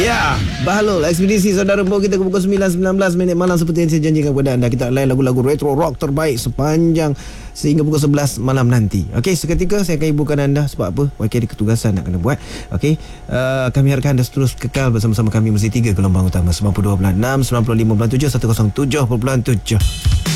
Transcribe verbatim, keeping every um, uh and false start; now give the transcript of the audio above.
Ya, Bahlul, ekspedisi saudara Bo kita ke pukul sembilan sembilan belas minit malam seperti yang saya janjikan kepada anda. Kita layan lagu-lagu retro rock terbaik sepanjang sehingga pukul sebelas malam nanti. Okey, seketika saya akan hiburkan anda sebab apa? Y K ada ketugasan nak kena buat. Okey, uh, kami harapkan anda terus kekal bersama-sama kami mesti tiga gelombang utama sembilan puluh dua perpuluhan enam, sembilan puluh lima perpuluhan tujuh, seratus tujuh perpuluhan tujuh.